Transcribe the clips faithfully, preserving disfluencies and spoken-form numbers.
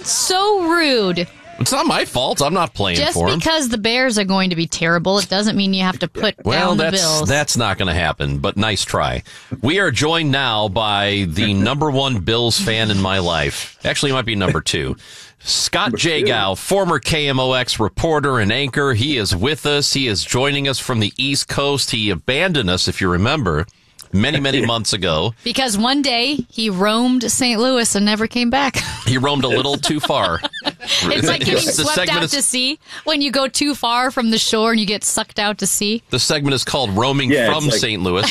That's so rude. It's not my fault. I'm not playing Just for him. Just because the Bears are going to be terrible, it doesn't mean you have to put well, down the that's, Bills. that's not going to happen, but nice try. We are joined now by the number one Bills fan in my life. Actually, it might be number two. Scott Jagow, former K M O X reporter and anchor. He is with us. He is joining us from the East Coast. He abandoned us, if you remember, many, many months ago. Because one day he roamed Saint Louis and never came back. He roamed a little too far. It's like getting swept out is, to sea. When you go too far from the shore and you get sucked out to sea. The segment is called Roaming yeah, from like, Saint Louis.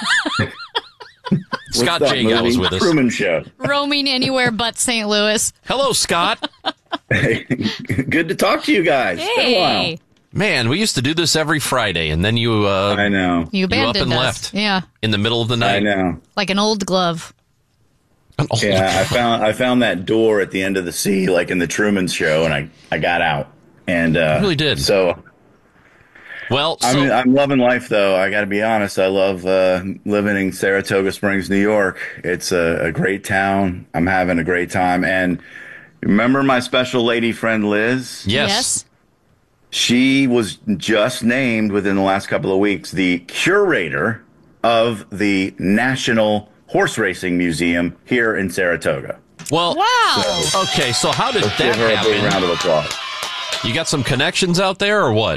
Scott Jagow is with us. Truman Show. Roaming anywhere but Saint Louis. Hello, Scott. Hey, good to talk to you guys. It's been a while. Man, we used to do this every Friday, and then you uh, I know. You abandoned you up and us. left. Yeah. In the middle of the night. I know. Like an old glove. An old yeah, glove. I found I found that door at the end of the sea, like in the Truman Show, and I, I got out. And uh, you really did. So well, so, I'm I'm loving life, though. I got to be honest. I love uh, living in Saratoga Springs, New York. It's a, a great town. I'm having a great time. And remember my special lady friend Liz? yes. Yes. She was just named within the last couple of weeks the curator of the National Horse Racing Museum here in Saratoga. Well, Wow. so, okay, so how did Let's that give her a big happen? round of applause. You got some connections out there or what?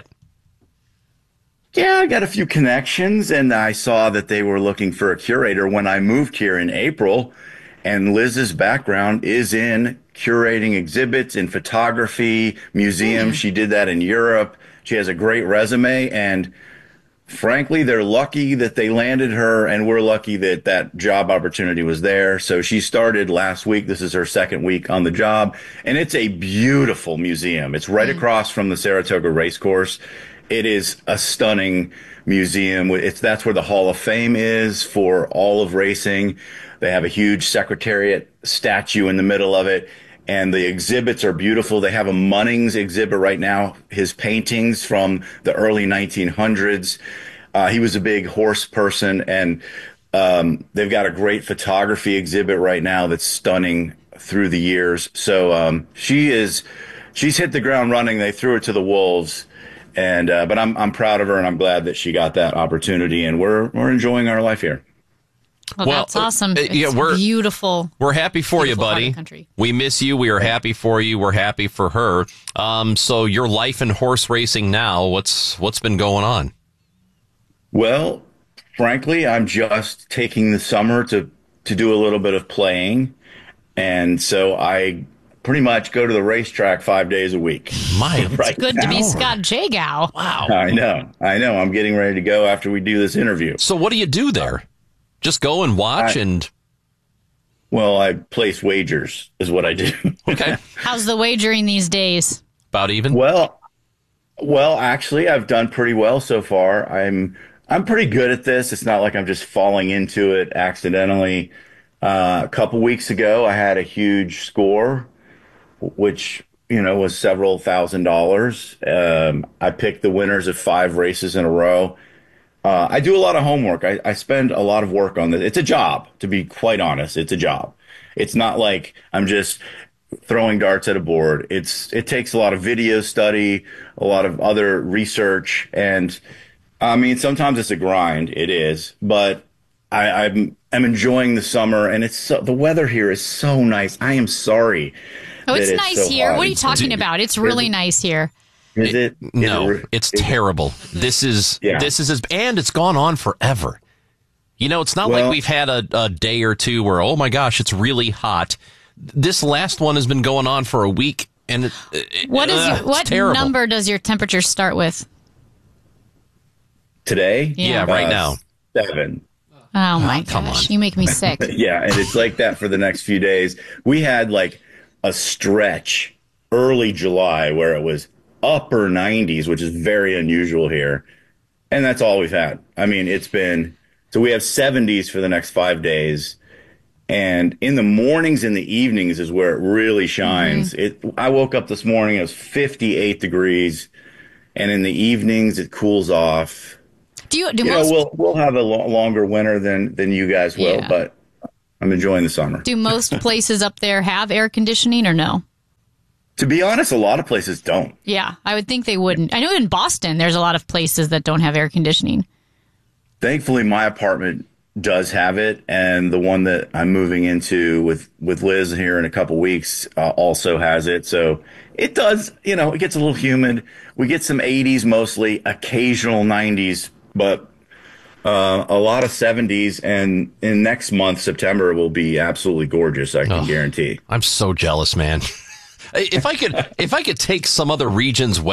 Yeah, I got a few connections, and I saw that they were looking for a curator when I moved here in April. And Liz's background is in curating exhibits, in photography, museums. She did that in Europe. She has a great resume, and frankly, they're lucky that they landed her, and we're lucky that that job opportunity was there. So she started last week. This is her second week on the job, and it's a beautiful museum. It's right across from the Saratoga Racecourse. It is a stunning museum. It's that's where the Hall of Fame is for all of racing. They have a huge Secretariat statue in the middle of it, and the exhibits are beautiful. They have a Munnings exhibit right now, his paintings from the early nineteen hundreds. Uh, he was a big horse person, and um, they've got a great photography exhibit right now that's stunning through the years. So um, she is, she's hit the ground running. They threw her to the wolves. And uh, but I'm I'm proud of her, and I'm glad that she got that opportunity, and we're we're enjoying our life here. Well, Well, that's awesome. uh, It's yeah, we're- beautiful. We're happy for Beautiful you, part of buddy. the country. We miss you. We are happy for you. We're happy for her. Um, so your life in horse racing now, what's what's been going on? Well, frankly, I'm just taking the summer to to do a little bit of playing, and so I pretty much go to the racetrack five days a week. My, right Good to be now. Scott Jagow. wow. I know, I know. I'm getting ready to go after we do this interview. So what do you do there? Just go and watch I- and Well, I place wagers is what I do. okay, How's the wagering these days? about even. Well, well, actually, I've done pretty well so far. I'm I'm pretty good at this. It's not like I'm just falling into it accidentally. Uh, a couple weeks ago, I had a huge score, which you know was several thousand dollars. Um, I picked the winners of five races in a row. Uh, I do a lot of homework. I, I spend a lot of work on this. It's a job, to be quite honest. It's a job. It's not like I'm just throwing darts at a board. It's it takes a lot of video study, a lot of other research, and I mean sometimes it's a grind. It is, but I, I'm I'm enjoying the summer, and it's so, the weather here is so nice. I am sorry. Oh, it's that nice so here. hot. What are you talking Dude, about? It's really nice here. Is it? Is No, it, it's is it- terrible. This is Yeah. this is as and it's gone on forever. You know, it's not Well- like we've had a, a day or two where oh my gosh, it's really hot. This last one has been going on for a week, and it, it, What is ugh, your, it's what terrible. number does your temperature start with? Today? Yeah, right Uh, now. Seven. Oh my come gosh, on. you make me sick. Yeah, and it's like that for the next few days. We had like a stretch early July where it was upper nineties, which is very unusual here. And that's all we've had. I mean, it's been so we have seventies for the next five days. And in the mornings and the evenings is where it really shines. Mm-hmm. It I woke up this morning, it was fifty-eight degrees, and in the evenings it cools off. Do you do You most know, we'll we'll have a lo- longer winter than than you guys will, Yeah. but I'm enjoying the summer. do most places up there have air conditioning or no? To be honest, a lot of places don't. Yeah, I would think they wouldn't. I know in Boston, there's a lot of places that don't have air conditioning. Thankfully, my apartment does have it, and the one that I'm moving into with, with Liz here in a couple weeks uh, also has it. So it does, you know, it gets a little humid. We get some eighties mostly, occasional nineties, but uh, a lot of seventies. And in next month, September, will be absolutely gorgeous, I can Oh, guarantee. I'm so jealous, man. If I could, if I could take some other region's